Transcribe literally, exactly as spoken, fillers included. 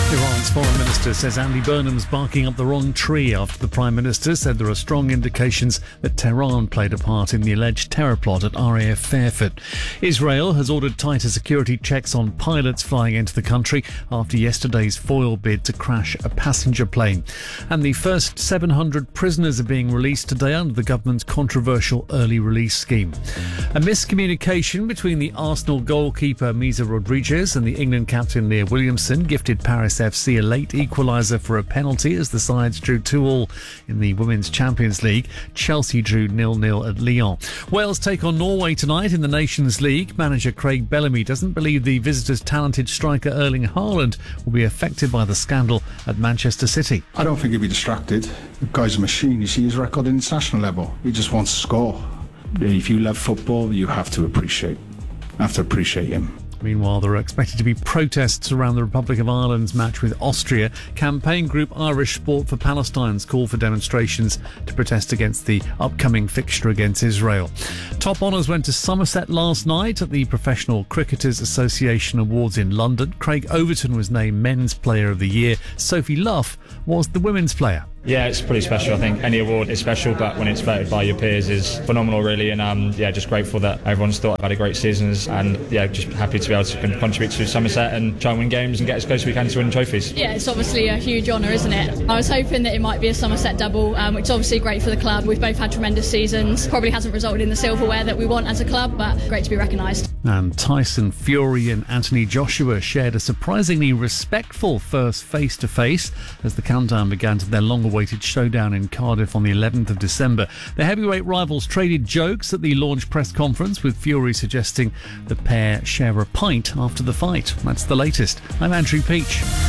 Iran's foreign minister says Andy Burnham's barking up the wrong tree after the Prime Minister said there are strong indications that Tehran played a part in the alleged terror plot at R A F Fairford. Israel has ordered tighter security checks on pilots flying into the country after yesterday's foil bid to crash a passenger plane. And the first seven hundred prisoners are being released today under the government's controversial early release scheme. A miscommunication between the Arsenal goalkeeper Misa Rodriguez and the England captain Leah Williamson gifted Paris F C a late equaliser for a penalty as the sides drew two all in the Women's Champions League. Chelsea drew nil nil at Lyon. Wales take on Norway tonight in the Nations League. Manager Craig Bellamy doesn't believe the visitors' talented striker Erling Haaland will be affected by the scandal at Manchester City. I don't think he'll be distracted. The guy's a machine. You see his record at international level. He just wants to score. If you love football, you have to appreciate, have to appreciate him. Meanwhile, there are expected to be protests around the Republic of Ireland's match with Austria. Campaign group Irish Sport for Palestine's call for demonstrations to protest against the upcoming fixture against Israel. Top honours went to Somerset last night at the Professional Cricketers Association Awards in London. Craig Overton was named Men's Player of the Year. Sophie Luff was the Women's Player. Yeah, it's pretty special. I think any award is special, but when it's voted by your peers is phenomenal, really. And um, yeah, just grateful that everyone's thought I've had a great season, and yeah, just happy to be able to contribute to Somerset and try and win games and get as close as we can to winning trophies. Yeah, it's obviously a huge honour, isn't it? I was hoping that it might be a Somerset double, um, which is obviously great for the club. We've both had tremendous seasons. Probably hasn't resulted in the silverware that we want as a club, but great to be recognised. And Tyson Fury and Anthony Joshua shared a surprisingly respectful first face-to-face as the countdown began to their long-awaited showdown in Cardiff on the eleventh of December. The heavyweight rivals traded jokes at the launch press conference, with Fury suggesting the pair share a pint after the fight. That's the latest. I'm Andrew Peach.